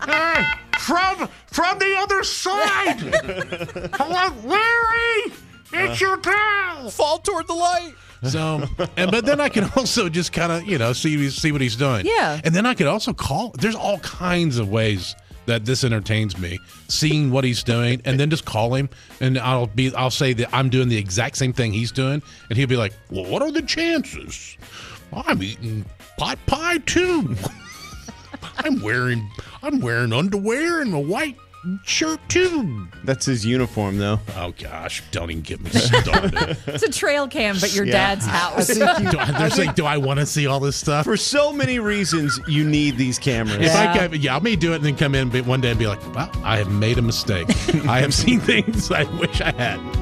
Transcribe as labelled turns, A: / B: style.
A: From the other side. Hello, Larry. It's your pal.
B: Fall toward the light.
A: So, but then I can also just kind of, see what he's doing.
C: Yeah.
A: And then I could also call. There's all kinds of ways that this entertains me, seeing what he's doing, and then just call him, and I'll say that I'm doing the exact same thing he's doing, and he'll be like, "Well, what are the chances? I'm eating pot pie too. I'm wearing underwear and a white shirt too."
D: That's his uniform, though.
A: Oh gosh, don't even get me started.
C: It's a trail cam, but your dad's house.
A: Do I want to see all this stuff?
D: For so many reasons, you need these cameras.
A: If I may do it and then come in one day and be like, "Well, I have made a mistake. I have seen things I wish I hadn't."